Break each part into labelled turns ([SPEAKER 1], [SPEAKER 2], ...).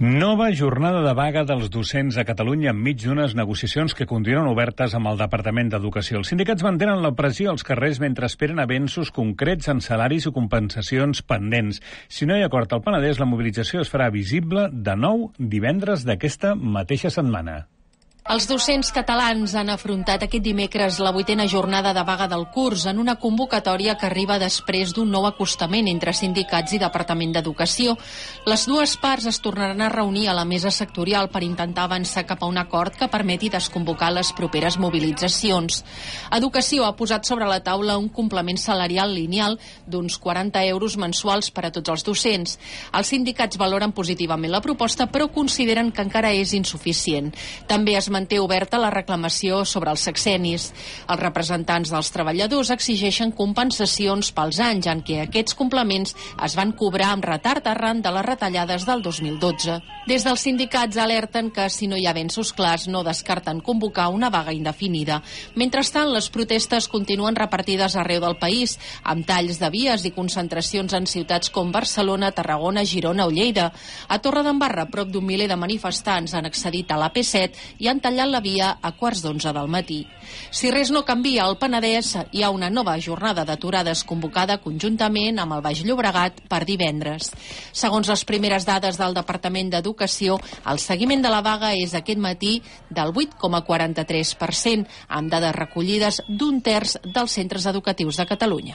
[SPEAKER 1] Nova jornada de vaga dels docents a Catalunya enmig d'unes negociacions que continuen obertes amb el Departament d'Educació. Els sindicats mantenen la pressió als carrers mentre esperen avenços concrets en salaris i compensacions pendents. Si no hi ha acord al Penedès, la mobilització es farà visible de nou divendres d'aquesta mateixa setmana.
[SPEAKER 2] Els docents catalans han afrontat aquest dimecres la 8a jornada de vaga del curs en una convocatòria que arriba després d'un nou acostament entre sindicats i Departament d'Educació. Les dues parts es tornaran a reunir a la mesa sectorial per intentar avançar cap a un acord que permeti desconvocar les properes mobilitzacions. Educació ha posat sobre la taula un complement salarial lineal d'uns 40 euros mensuals per a tots els docents. Els sindicats valoren positivament la proposta, però consideren que encara és insuficient. També es manté oberta la reclamació sobre els sexennis. Els representants dels treballadors exigeixen compensacions pels anys en què aquests complements es van cobrar amb retard arran de les retallades del 2012. Des dels sindicats alerten que si no hi ha avenços clars no descarten convocar una vaga indefinida. Mentrestant, les protestes continuen repartides arreu del país, amb talls de vies i concentracions en ciutats com Barcelona, Tarragona, Girona o Lleida. A Torredembarra, prop d'un miler de manifestants han accedit a l'AP7 i han tallat la via a 11:15 del matí. Si res no canvia al Penedès, hi ha una nova jornada d'aturades convocada conjuntament amb el Baix Llobregat per divendres. Segons les primeres dades del Departament d'Educació, el seguiment de la vaga és aquest matí del 8,43%, amb dades recollides d'un terç dels centres educatius de Catalunya.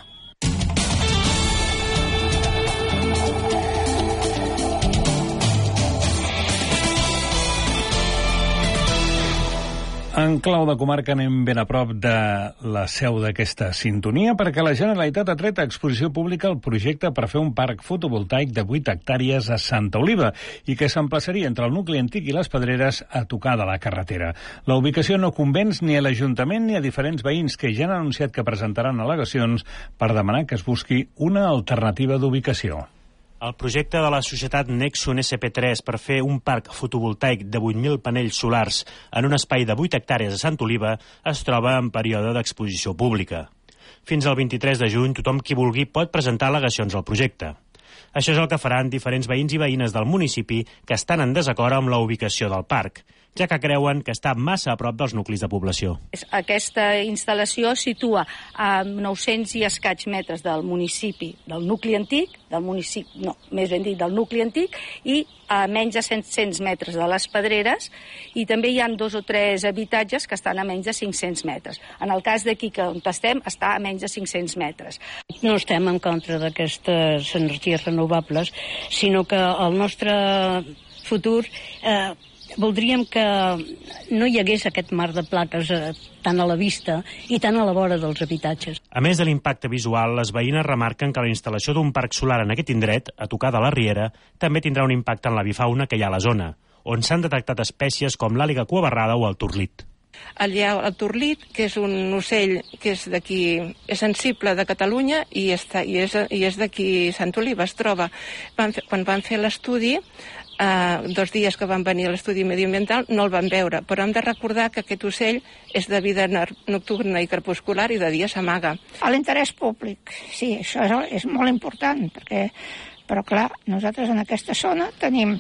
[SPEAKER 1] En clau de comarca anem ben a prop de la seu d'aquesta sintonia perquè la Generalitat ha tret a exposició pública el projecte per fer un parc fotovoltaic de 8 hectàrees a Santa Oliva i que s'emplaçaria entre el nucli antic i les Pedreres a tocar de la carretera. La ubicació no convenç ni a l'Ajuntament ni a diferents veïns que ja han anunciat que presentaran al·legacions per demanar que es busqui una alternativa d'ubicació.
[SPEAKER 3] El projecte de la societat Nexon SP3 per fer un parc fotovoltaic de 8.000 panells solars en un espai de 8 hectàrees a Sant Oliva es troba en període d'exposició pública. Fins al 23 de juny, tothom qui vulgui pot presentar al·legacions al projecte. Això és el que faran diferents veïns i veïnes del municipi que estan en desacord amb la ubicació del parc, ja que creuen que està massa a prop dels nuclis de població.
[SPEAKER 4] Aquesta instal·lació situa a 900 i escaig metres del municipi, del nucli antic, del nucli antic, i a menys de 700 metres de les Pedreres, i també hi ha 2 o 3 habitatges que estan a menys de 500 metres. En el cas d'aquí que on estem, està a menys de 500 metres.
[SPEAKER 5] No estem en contra d'aquestes energies renovables, sinó que el nostre futur voldríem que no hi hagués aquest mar de plaques tant a la vista i tant a la vora dels habitatges.
[SPEAKER 3] A més de l'impacte visual, les veïnes remarquen que la instal·lació d'un parc solar en aquest indret, a tocar de la Riera, també tindrà un impacte en l'avifauna que hi ha a la zona, on s'han detectat espècies com l'àliga cuabarrada o el turlit.
[SPEAKER 6] El turlit, que és un ocell que és d'aquí, és sensible de Catalunya i és d'aquí Sant Oliva, es troba. Quan van fer l'estudi, 2 dies que van venir a l'estudi mediambiental no el van veure, però hem de recordar que aquest ocell és de vida nocturna i crepuscular i de dia s'amaga.
[SPEAKER 7] L'interès públic, sí, això és molt important, però clar, nosaltres en aquesta zona tenim,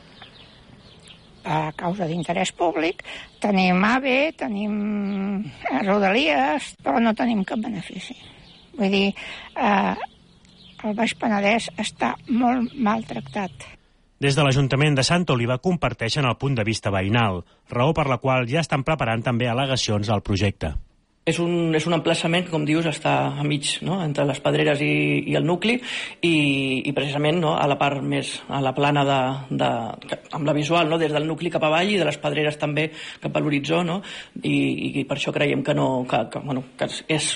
[SPEAKER 7] a causa d'interès públic, tenim AVE, tenim Rodalies, però no tenim cap benefici. Vull dir, el Baix Penedès està molt maltractat.
[SPEAKER 3] Des de l'Ajuntament de Sant Oliva comparteixen el punt de vista veïnal, raó per la qual ja estan preparant també al·legacions al projecte.
[SPEAKER 8] És un emplaçament que, com dius, està a mig, no?, entre les Pedreres i el nucli i precisament, no?, a la part més, a la plana amb la visual, no?, des del nucli cap avall i de les Pedreres també cap a l'horitzó, no?, i per això creiem que és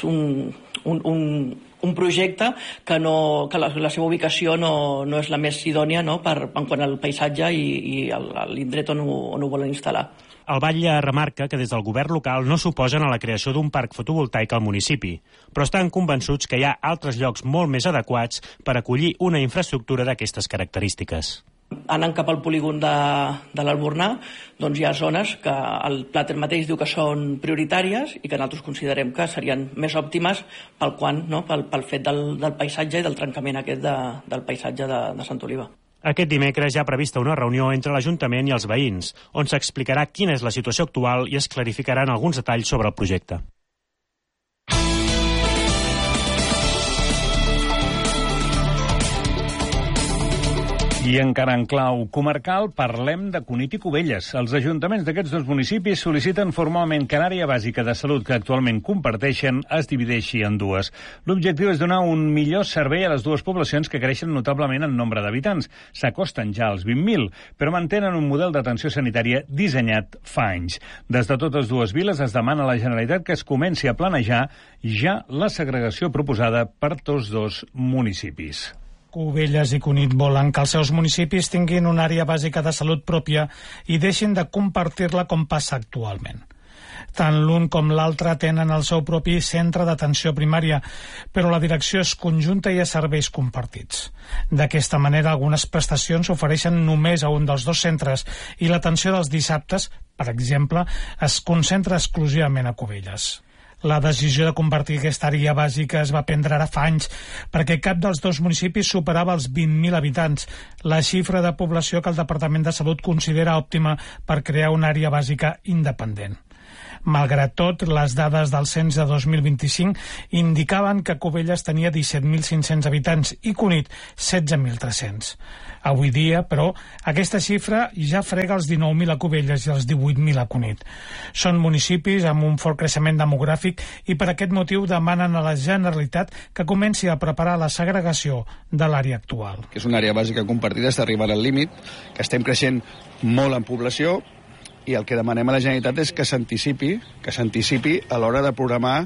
[SPEAKER 8] un projecte que la seva ubicació no és la més idònia, no?, en quant al paisatge i l'indret on ho volen instal·lar.
[SPEAKER 3] El Batlle remarca que des del govern local no s'oposen a la creació d'un parc fotovoltaic al municipi, però estan convençuts que hi ha altres llocs molt més adequats per acollir una infraestructura d'aquestes característiques.
[SPEAKER 8] Anant cap al polígon de l'Albornà, doncs hi ha zones que el Plater mateix diu que són prioritàries i que nosaltres considerem que serien més òptimes pel fet del paisatge i del trencament aquest del paisatge de Sant Oliva.
[SPEAKER 3] Aquest dimecres hi ha prevista una reunió entre l'Ajuntament i els veïns, on s'explicarà quina és la situació actual i es clarificaran alguns detalls sobre el projecte.
[SPEAKER 1] I encara en clau comarcal parlem de Cunit i Cubelles. Els ajuntaments d'aquests dos municipis sol·liciten formalment que l'àrea bàsica de salut que actualment comparteixen es divideixi en dues. L'objectiu és donar un millor servei a les dues poblacions que creixen notablement en nombre d'habitants. S'acosten ja als 20.000, però mantenen un model d'atenció sanitària dissenyat fa anys. Des de totes dues viles es demana a la Generalitat que es comenci a planejar ja la segregació proposada per tots dos municipis.
[SPEAKER 9] Cubelles i Cunit volen que els seus municipis tinguin una àrea bàsica de salut pròpia i deixin de compartir-la com passa actualment. Tant l'un com l'altre tenen el seu propi centre d'atenció primària, però la direcció és conjunta i hi ha serveis compartits. D'aquesta manera, algunes prestacions s'ofereixen només a un dels dos centres i l'atenció dels dissabtes, per exemple, es concentra exclusivament a Cubelles. La decisió de convertir aquesta àrea bàsica es va prendre ara fa anys perquè cap dels dos municipis superava els 20.000 habitants, la xifra de població que el Departament de Salut considera òptima per crear una àrea bàsica independent. Malgrat tot, les dades del cens de 2025 indicaven que Cubelles tenia 17.500 habitants i Cunit 16.300. Avui dia, però, aquesta xifra ja frega els 19.000 a Cubelles i els 18.000 a Cunit. Són municipis amb un fort creixement demogràfic i per aquest motiu demanen a la Generalitat que comenci a preparar la segregació de l'àrea actual.
[SPEAKER 10] És una àrea bàsica compartida, està arribant al límit, que estem creixent molt en població i el que demanem a la Generalitat és que s'anticipi a l'hora de programar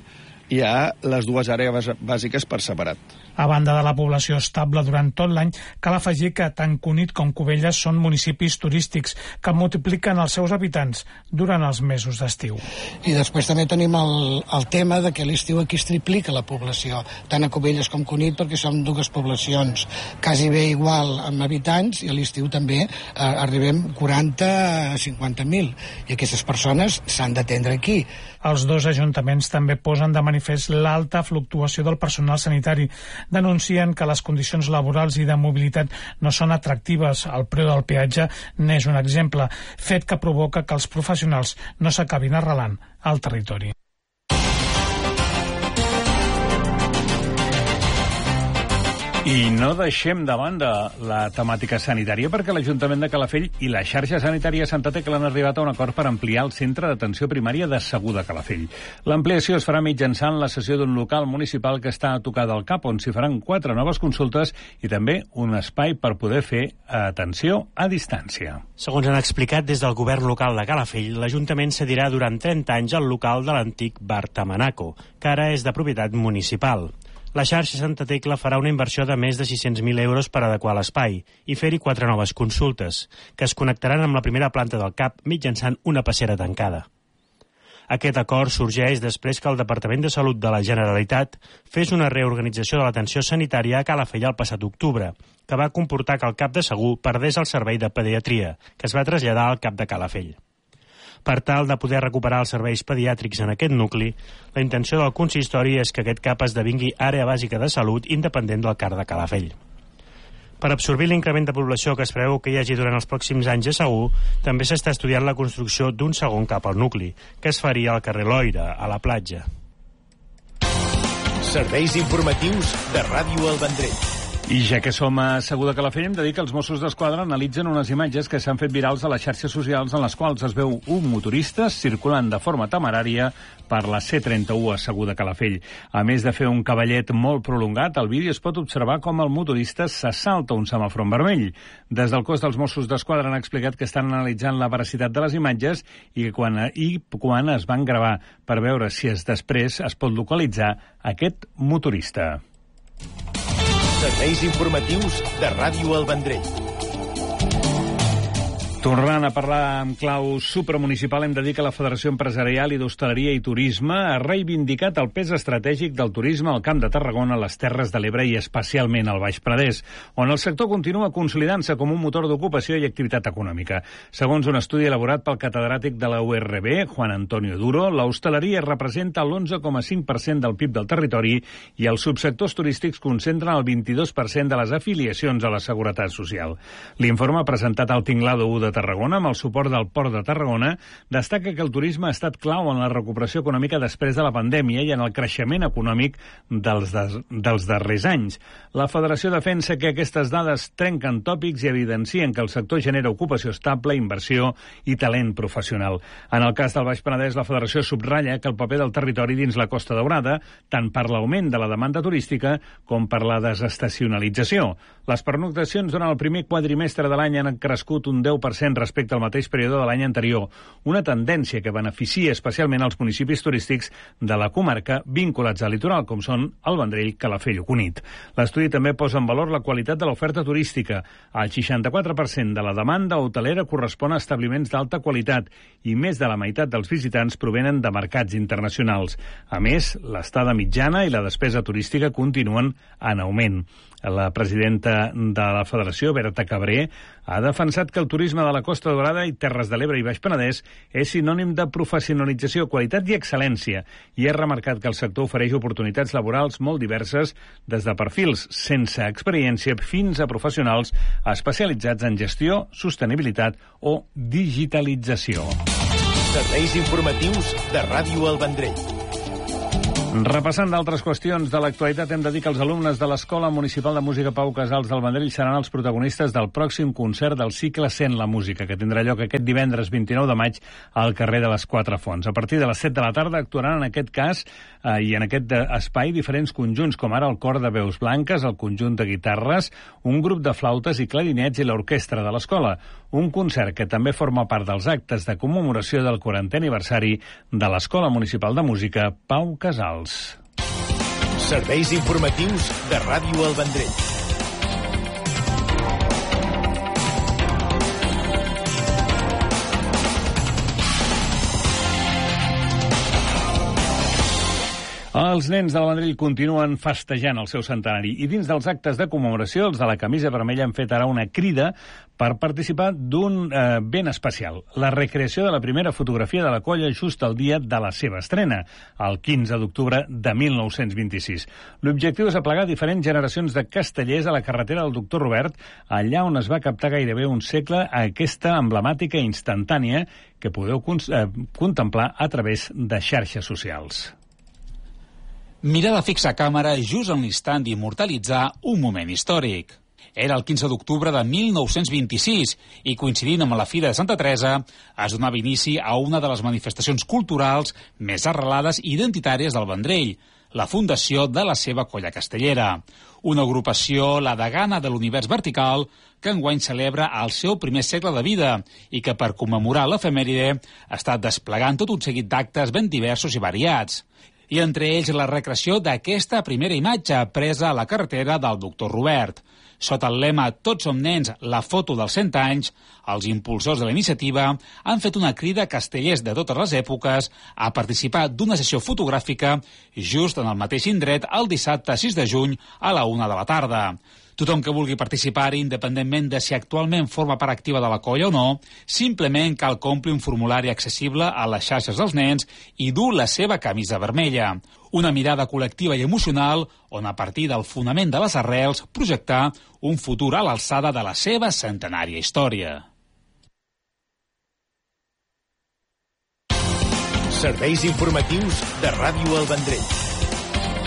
[SPEAKER 10] ja les dues àrees bàsiques per separat.
[SPEAKER 9] A banda de la població estable durant tot l'any, cal afegir que tant Cunit com Cubelles són municipis turístics que multipliquen els seus habitants durant els mesos d'estiu.
[SPEAKER 11] I després també tenim el tema de que a l'estiu aquí es triplica la població, tant a Cubelles com Cunit, perquè són dues poblacions quasi bé igual amb habitants i a l'estiu també arribem 40 a 50.000 i aquestes persones s'han d'atendre aquí.
[SPEAKER 9] Els dos ajuntaments també posen de manifest l'alta fluctuació del personal sanitari. Denuncien que les condicions laborals i de mobilitat no són atractives. El preu del peatge n'és un exemple, fet que provoca que els professionals no s'acabin arrelant al territori.
[SPEAKER 1] I no deixem de banda la temàtica sanitària perquè l'Ajuntament de Calafell i la xarxa sanitària Santa Tecla han arribat a un acord per ampliar el centre d'atenció primària de Segur de Calafell. L'ampliació es farà mitjançant la cessió d'un local municipal que està a tocar del cap, on s'hi faran 4 noves consultes i també un espai per poder fer atenció a distància.
[SPEAKER 3] Segons han explicat des del govern local de Calafell, l'Ajuntament cedirà durant 30 anys el local de l'antic bar Tamanaco, que ara és de propietat municipal. La xarxa Santa Tecla farà una inversió de més de 600.000 euros per adequar l'espai i fer-hi 4 noves consultes, que es connectaran amb la primera planta del CAP mitjançant una passera tancada. Aquest acord sorgeix després que el Departament de Salut de la Generalitat fes una reorganització de l'atenció sanitària a Calafell el passat octubre, que va comportar que el CAP de Segur perdés el servei de pediatria, que es va traslladar al CAP de Calafell. Per tal de poder recuperar els serveis pediàtrics en aquest nucli, la intenció del consistori és que aquest CAP esdevingui àrea bàsica de salut independent del CAR de Calafell. Per absorbir l'increment de població que es preveu que hi hagi durant els pròxims anys a Segur, també s'està estudiant la construcció d'un segon CAP al nucli, que es faria al carrer Loira, a la platja.
[SPEAKER 12] Serveis informatius de Ràdio El Vendrell.
[SPEAKER 1] I ja que som a Segur de Calafell, hem de dir que els Mossos d'Esquadra analitzen unes imatges que s'han fet virals a les xarxes socials en les quals es veu un motorista circulant de forma temerària per la C31 a Segur de Calafell. A més de fer un cavallet molt prolongat, al vídeo es pot observar com el motorista s'assalta un semàfor en vermell. Des del cos dels Mossos d'Esquadra han explicat que estan analitzant la veracitat de les imatges i que quan es van gravar per veure si després es pot localitzar aquest motorista.
[SPEAKER 12] Serveis informatius de Ràdio El Vendrell.
[SPEAKER 1] Tornant a parlar amb clau supramunicipal, hem de dir que la Federació Empresarial i d'Hostaleria i Turisme ha reivindicat el pes estratègic del turisme al Camp de Tarragona, a les Terres de l'Ebre i especialment al Baix Penedès, on el sector continua consolidant-se com un motor d'ocupació i activitat econòmica. Segons un estudi elaborat pel catedràtic de la URB, Juan Antonio Duro, l'hostaleria representa l'11,5% del PIB del territori i els subsectors turístics concentren el 22% de les afiliacions a la Seguretat Social. L'informe presentat al Tinglado 1 de Tarragona, amb el suport del Port de Tarragona, destaca que el turisme ha estat clau en la recuperació econòmica després de la pandèmia i en el creixement econòmic dels darrers anys. La Federació defensa que aquestes dades trenquen tòpics i evidencien que el sector genera ocupació estable, inversió i talent professional. En el cas del Baix Penedès, la Federació subratlla que el paper del territori dins la Costa Daurada, tant per l'augment de la demanda turística com per la desestacionalització. Les pernoctacions durant el primer quadrimestre de l'any han crescut un 10% respecte al mateix període de l'any anterior, una tendència que beneficia especialment els municipis turístics de la comarca vinculats al litoral, com són el Vendrell, Calafell o Cunit. L'estudi també posa en valor la qualitat de l'oferta turística. El 64% de la demanda hotelera correspon a establiments d'alta qualitat i més de la meitat dels visitants provenen de mercats internacionals. A més, l'estada mitjana i la despesa turística continuen en augment. La presidenta de la Federació, Berta Cabré, ha defensat que el turisme de la Costa Daurada i Terres de l'Ebre i Baix Penedès és sinònim de professionalització, qualitat i excel·lència, i ha remarcat que el sector ofereix oportunitats laborals molt diverses, des de perfils sense experiència fins a professionals especialitzats en gestió, sostenibilitat o digitalització.
[SPEAKER 12] Serveis informatius de Ràdio El Vendrell.
[SPEAKER 1] Repassant d'altres qüestions de l'actualitat, hem de dir que els alumnes de l'Escola Municipal de Música Pau Casals del Vendrell seran els protagonistes del pròxim concert del cicle Sent la Música, que tindrà lloc aquest divendres 29 de maig al carrer de les Quatre Fonts. A partir de les 7 de la tarda actuaran en aquest cas i en aquest espai diferents conjunts, com ara el cor de veus blanques, el conjunt de guitarres, un grup de flautes i clarinets i l'orquestra de l'escola. Un concert que també forma part dels actes de commemoració del 40è aniversari de l'Escola Municipal de Música Pau Casals.
[SPEAKER 12] Serveis informatius de Ràdio El Vendrell.
[SPEAKER 1] Els nens del Vendrell continuen festejant el seu centenari i dins dels actes de commemoració els de la camisa vermella han fet ara una crida per participar d'un ben especial, la recreació de la primera fotografia de la colla just el dia de la seva estrena, el 15 d'octubre de 1926. L'objectiu és aplegar diferents generacions de castellers a la carretera del Doctor Robert, allà on es va captar gairebé un segle aquesta emblemàtica instantània que podeu contemplar a través de xarxes socials.
[SPEAKER 13] Mirada fixa a càmera just en l'instant d'immortalitzar un moment històric. Era el 15 d'octubre de 1926 i, coincidint amb la Fira de Santa Teresa, es donava inici a una de les manifestacions culturals més arrelades i identitàries del Vendrell, la fundació de la seva colla castellera. Una agrupació, la degana de l'univers vertical, que enguany celebra el seu primer segle de vida i que, per commemorar l'efemèride, ha estat desplegant tot un seguit d'actes ben diversos i variats. I entre ells la recreació d'aquesta primera imatge presa a la carretera del Doctor Robert. Sota el lema Tots som nens, la foto dels 100 anys, els impulsors de la iniciativa han fet una crida a castellers de totes les èpoques a participar d'una sessió fotogràfica just en el mateix indret el dissabte 6 de juny a la 1 de la tarda. Tothom que vulgui participar-hi, independentment de si actualment forma part activa de la colla o no, simplement cal que ompli un formulari accessible a les xarxes dels nens i dur la seva camisa vermella. Una mirada col·lectiva i emocional on, a partir del fonament de les arrels, projectar un futur a l'alçada de la seva centenària història.
[SPEAKER 12] Serveis informatius de Ràdio El Vendrell.